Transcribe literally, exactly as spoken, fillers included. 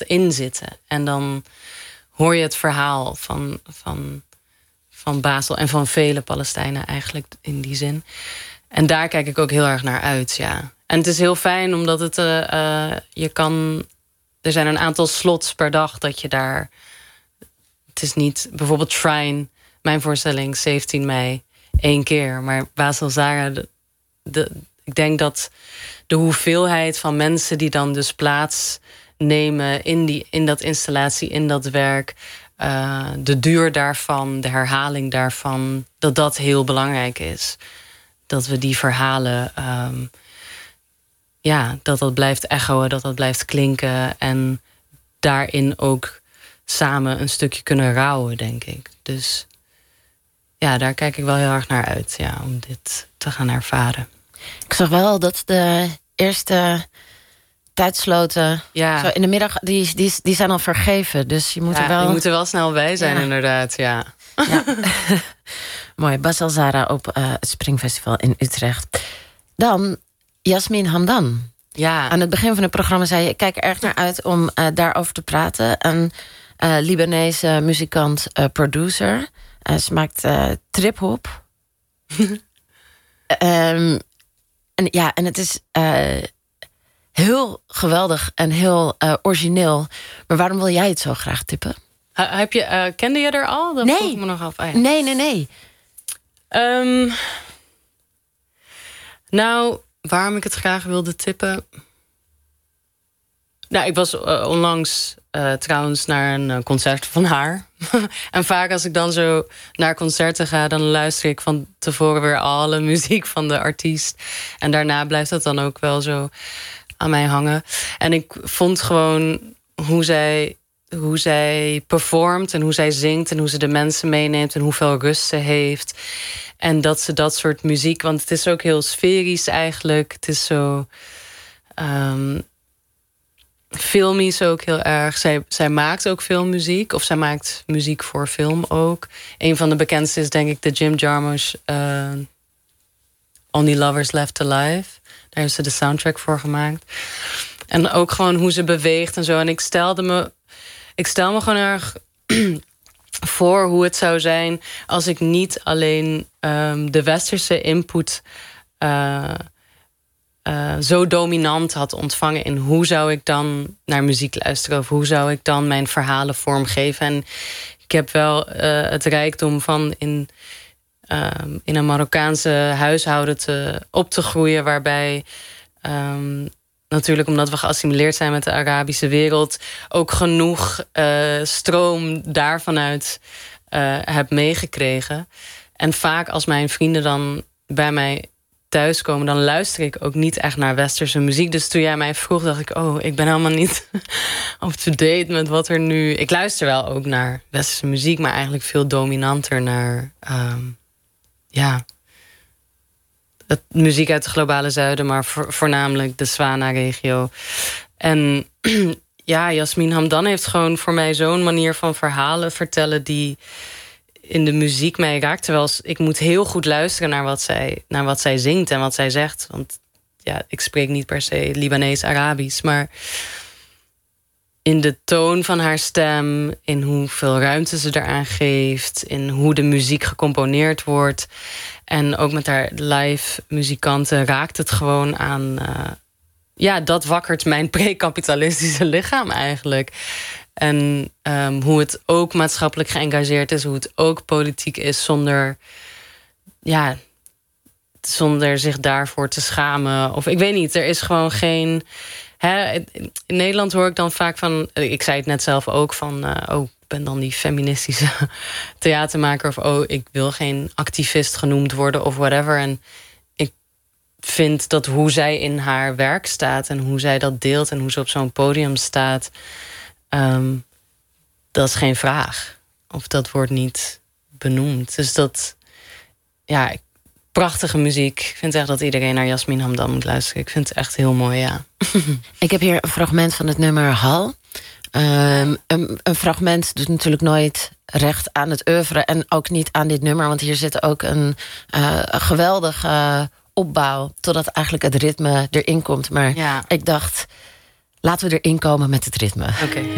erin zitten. En dan hoor je het verhaal van, van, van Basel en van vele Palestijnen eigenlijk in die zin. En daar kijk ik ook heel erg naar uit, ja. En het is heel fijn omdat het uh, uh, je kan. Er zijn een aantal slots per dag dat je daar. Het is niet bijvoorbeeld Shrine, mijn voorstelling zeventien mei, één keer. Maar Basel Zara, de, de, ik denk dat de hoeveelheid van mensen die dan dus plaatsnemen in, die, in dat installatie, in dat werk, uh, de duur daarvan, de herhaling daarvan, dat dat heel belangrijk is. Dat we die verhalen, um, ja, dat dat blijft echoen, dat dat blijft klinken. En daarin ook samen een stukje kunnen rouwen, denk ik. Dus ja, daar kijk ik wel heel erg naar uit, ja, om dit te gaan ervaren. Ik zag wel dat de eerste tijdsloten, ja. zo in de middag, die, die, die zijn al vergeven. Dus je moet ja, er wel. Je moet er wel snel bij zijn, ja. inderdaad, ja. ja. Mooi, Basel Zara op uh, het Springfestival in Utrecht. Dan Yasmin Hamdan. Ja. Aan het begin van het programma zei je, ik kijk er erg naar uit om uh, daarover te praten. Een uh, Libanese muzikant, uh, producer. Uh, ze maakt uh, trip-hop. um, en ja, en het is uh, heel geweldig en heel uh, origineel. Maar waarom wil jij het zo graag tippen? Uh, heb je, uh, kende je er al? Dat nee. vroeg ik me nog af. Ah, ja. Nee, nee, nee. Um, nou, waarom ik het graag wilde tippen? Nou, ik was uh, onlangs uh, trouwens naar een uh, concert van haar. En vaak als ik dan zo naar concerten ga, dan luister ik van tevoren weer alle muziek van de artiest. En daarna blijft dat dan ook wel zo aan mij hangen. En ik vond gewoon hoe zij, hoe zij performt en hoe zij zingt en hoe ze de mensen meeneemt en hoeveel rust ze heeft. En dat ze dat soort muziek, want het is ook heel sferisch eigenlijk. Het is zo Um, filmisch ook heel erg. Zij, zij maakt ook veel muziek. Of zij maakt muziek voor film ook. Een van de bekendste is denk ik de Jim Jarmusch uh, Only Lovers Left Alive. Daar heeft ze de soundtrack voor gemaakt. En ook gewoon hoe ze beweegt en zo. En ik stelde me, ik stel me gewoon erg voor hoe het zou zijn als ik niet alleen um, de westerse input Uh, Uh, zo dominant had ontvangen in hoe zou ik dan naar muziek luisteren of hoe zou ik dan mijn verhalen vormgeven. En ik heb wel uh, het rijkdom van in, uh, in een Marokkaanse huishouden te, op te groeien, waarbij um, natuurlijk omdat we geassimileerd zijn met de Arabische wereld ook genoeg uh, stroom daarvanuit uh, heb meegekregen. En vaak als mijn vrienden dan bij mij thuiskomen, dan luister ik ook niet echt naar westerse muziek. Dus toen jij mij vroeg, dacht ik, oh, ik ben helemaal niet up-to-date met wat er nu. Ik luister wel ook naar westerse muziek, maar eigenlijk veel dominanter naar um, ja, het muziek uit het globale zuiden, maar vo- voornamelijk de Swana-regio. En ja, Yasmin Hamdan heeft gewoon voor mij zo'n manier van verhalen vertellen die in de muziek mij raakt. Terwijl ik moet heel goed luisteren naar wat zij, naar wat zij zingt en wat zij zegt. Want ja, ik spreek niet per se Libanees-Arabisch, maar in de toon van haar stem, in hoeveel ruimte ze eraan geeft, in hoe de muziek gecomponeerd wordt. En ook met haar live muzikanten raakt het gewoon aan. Uh, ja, dat wakkert mijn pre-kapitalistische lichaam eigenlijk. En um, hoe het ook maatschappelijk geëngageerd is, hoe het ook politiek is, zonder, ja, zonder zich daarvoor te schamen. Of ik weet niet, er is gewoon geen. Hè, in Nederland hoor ik dan vaak van, ik zei het net zelf ook, van uh, oh, ik ben dan die feministische theatermaker, of oh, ik wil geen activist genoemd worden of whatever. En ik vind dat hoe zij in haar werk staat en hoe zij dat deelt en hoe ze op zo'n podium staat, Um, dat is geen vraag. Of dat wordt niet benoemd. Dus dat, ja, prachtige muziek. Ik vind echt dat iedereen naar Yasmin Hamdan moet luisteren. Ik vind het echt heel mooi, ja. Ik heb hier een fragment van het nummer Hal. Um, een, een fragment doet natuurlijk nooit recht aan het oeuvre en ook niet aan dit nummer, want hier zit ook een, uh, een geweldige opbouw totdat eigenlijk het ritme erin komt. Maar ja. ik dacht, laten we erin komen met het ritme. Oké. Okay.